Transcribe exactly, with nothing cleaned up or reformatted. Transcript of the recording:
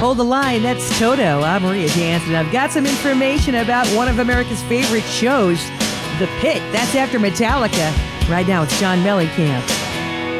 Hold the Line. That's Toto. I'm Maria Jansen. I've got some information about one of America's favorite shows, The Pit. That's after Metallica. Right now, it's John Mellencamp.